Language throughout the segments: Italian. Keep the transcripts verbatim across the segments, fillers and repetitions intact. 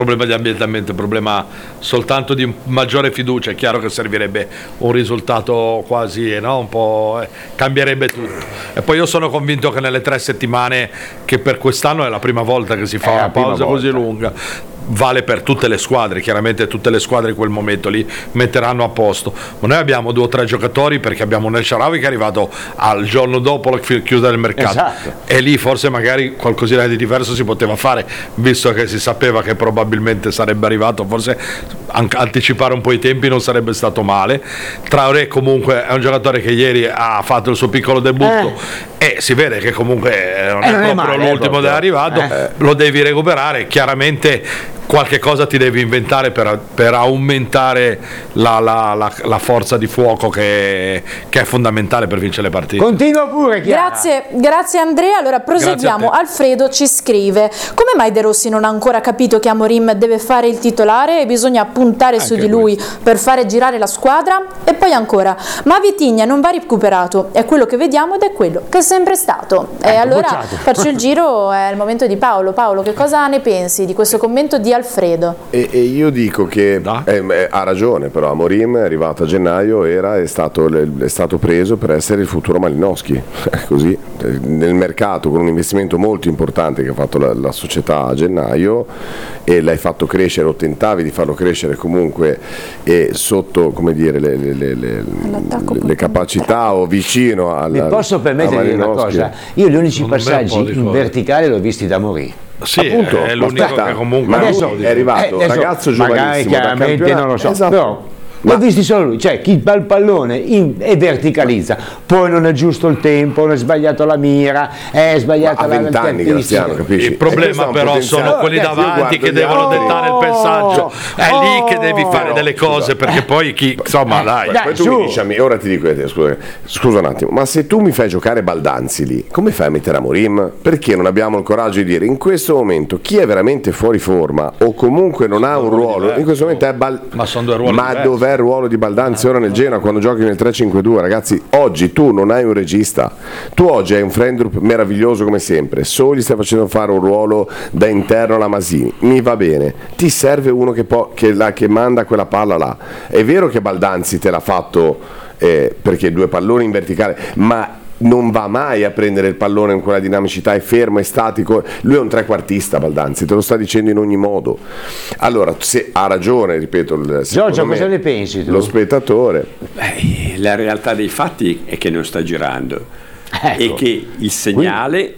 problema di ambientamento, un problema soltanto di maggiore fiducia. È chiaro che servirebbe un risultato quasi, no? Un po' eh, cambierebbe tutto. E poi io sono convinto che nelle tre settimane, che per quest'anno è la prima volta che si fa È una la prima pausa così volta. lunga, vale per tutte le squadre, chiaramente tutte le squadre in quel momento lì metteranno a posto, ma noi abbiamo due o tre giocatori, perché abbiamo un El Shaarawy che è arrivato al giorno dopo la chiusura del mercato, esatto. E lì forse magari qualcosina di diverso si poteva fare, visto che si sapeva che probabilmente sarebbe arrivato, forse anche anticipare un po' i tempi non sarebbe stato male. Traoré comunque è un giocatore che ieri ha fatto il suo piccolo debutto eh. e si vede che comunque non Eh, è non è proprio male, l'ultimo eh, che è arrivato, eh. lo devi recuperare, chiaramente qualche cosa ti devi inventare per, per aumentare la, la, la, la forza di fuoco che, che è fondamentale per vincere le partite. Continua pure, Chiara. Grazie, grazie Andrea. Allora proseguiamo. Alfredo ci scrive: come mai De Rossi non ha ancora capito che Amorim deve fare il titolare e bisogna puntare Anche su di lui per fare girare la squadra? E poi ancora, ma Vitinha non va recuperato, è quello che vediamo ed è quello che è sempre stato. E Ecco, allora bocciato. faccio il giro, è il momento di Paolo. Paolo, che cosa ne pensi di questo commento di Alfredo? E, e io dico che eh, eh, ha ragione, però Amorim è arrivato a gennaio, era, è, stato, è stato preso per essere il futuro Malinowski, così, eh, nel mercato, con un investimento molto importante che ha fatto la, la società a gennaio, e l'hai fatto crescere o tentavi di farlo crescere comunque, e sotto, come dire, le, le, le, le, le capacità o vicino al, Mi posso permettere di dire una cosa? Io gli unici passaggi in verticale l'ho visti da Amorim. Sì, appunto, è l'unico aspetta, che comunque ma adesso è arrivato eh, adesso, ragazzo magari giovanissimo, chiaramente dal non lo so, esatto. però Ma- l'ho visti solo lui, cioè chi va il pallone in, e verticalizza, poi non è giusto il tempo, non è sbagliato la mira, è sbagliata a la vent'anni, Graziano, capisci? Il problema però sono quelli davanti che devono dettare il passaggio, è lì che devi fare Però, delle cose, scusa. perché poi chi, insomma, dai. Dai, Poi tu su. mi dici a me, ora ti dico a te, scusa, scusa un attimo, ma se tu mi fai giocare Baldanzi lì, come fai a mettere Amorim? Perché non abbiamo il coraggio di dire in questo momento chi è veramente fuori forma o comunque non ha un ruolo, in questo momento è Bal- Ma sono due ruoli ma diversi. dov'è il ruolo di Baldanzi ora nel Genoa quando giochi nel tre cinque due? Ragazzi, oggi tu non hai un regista, tu oggi hai un Frendrup meraviglioso come sempre, solo gli stai facendo fare un ruolo da interno alla Masini, mi va bene, ti serve uno che, po- che, la, che manda quella palla là. È vero che Baldanzi te l'ha fatto eh, perché due palloni in verticale, ma non va mai a prendere il pallone con quella dinamicità, è fermo, è statico, lui è un trequartista Baldanzi, te lo sta dicendo in ogni modo. Allora, se ha ragione, ripeto, il, Giorgio, me, cosa ne pensi tu? lo spettatore. Beh, la realtà dei fatti è che non sta girando, Ecco. e che il segnale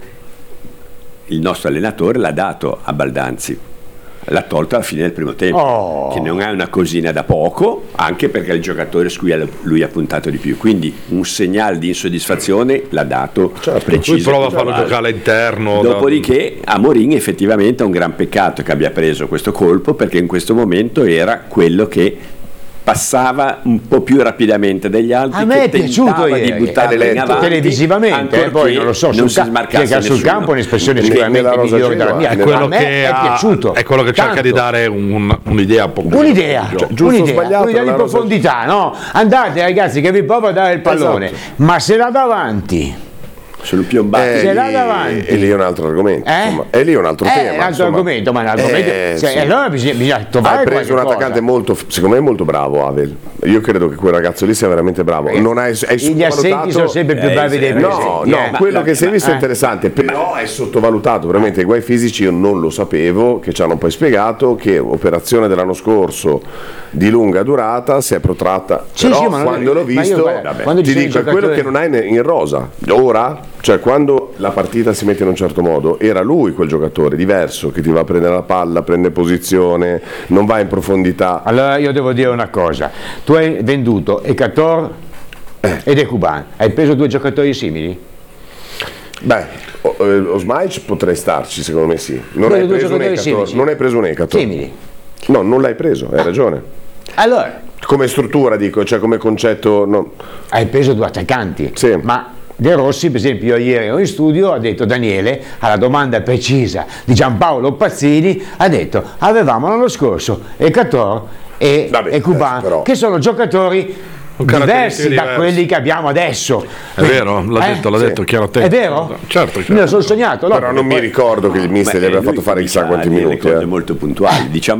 il nostro allenatore l'ha dato a Baldanzi, l'ha tolto alla fine del primo tempo, Oh. che non è una cosina da poco, anche perché è il giocatore su cui lui ha puntato di più, quindi un segnale di insoddisfazione l'ha dato, Certo. preciso. Poi prova a e farlo puntuale. giocare all'interno. Dopodiché Amorim effettivamente è un gran peccato che abbia preso questo colpo, perché in questo momento era quello che passava un po' più rapidamente degli altri, A me che è piaciuto tentava di ieri, buttarla è in letto. avanti, televisivamente, eh, poi ancorché non lo so, non sul si ca- smarcasse che sul nessuno. campo è un'espressione Perché sicuramente nella Rosa migliore della Genoa, mia. È nella- quello, A me che è ha- piaciuto, è quello che cerca tanto. di dare un- un'idea un po' più Un'idea, Cioè, giusto o un'idea, sbagliato, un'idea di nella Rosa- profondità, no? Andate ragazzi che vi provo a dare il pallone, Esatto. ma se l'ha davanti, Sono piombati. Se Eh, l'ha lì- davanti. E lì è un altro argomento, Eh? insomma. E lì è un altro Eh, tema. è un altro insomma. argomento, ma un argomento- Eh, cioè, sì. allora bisogna, bisogna trovare Hai preso un qualche attaccante cosa. molto, secondo me molto bravo, Avel. Io credo che quel ragazzo lì sia veramente bravo. Non hai, hai Gli assenti sottovalutato- sono sempre più Eh, bravi sì, dei eh, presenti. No, sì, no, eh. quello Ma- che si è visto eh. è interessante, però è sottovalutato, veramente i guai fisici io non lo sapevo, che ci hanno poi spiegato che operazione dell'anno scorso di lunga durata si è protratta, Sì, però sì, ma non- quando l'ho ma io, visto guarda, quando ti ci sono dico i è quello giocatori- che non hai ne- in rosa, ora, cioè quando la partita si mette in un certo modo, era lui quel giocatore diverso che ti va a prendere la palla, prende posizione, non va in profondità. Allora io devo dire una cosa, tu hai venduto Ekator ed Ekuban, hai preso due giocatori simili? Beh, o- eh, Osmaic potrei starci, secondo me sì. Non Due- hai due preso un giocatori Ekator, simili. non hai preso un Ekator. Simili. No, non l'hai preso, hai ragione. Allora, Come struttura dico, cioè come concetto, no. hai preso due attaccanti, Sì. ma De Rossi, per esempio, io ieri ero in studio, ha detto Daniele, alla domanda precisa di Giampaolo Pazzini, ha detto avevamo l'anno scorso Ekator e, Vabbè, e Cuban, eh, però- che sono giocatori Con diversi caratteristiche da diverse. quelli che abbiamo adesso. È vero, l'ha Eh? detto, l'ha Sì. detto chiaro a te. È vero? Certo, certo. Me lo sono sognato, no? Però non mi Poi- ricordo che il mister gli Beh, abbia lui fatto fare chissà comincia a quanti dire minuti. cose eh. molto puntuali, diciamo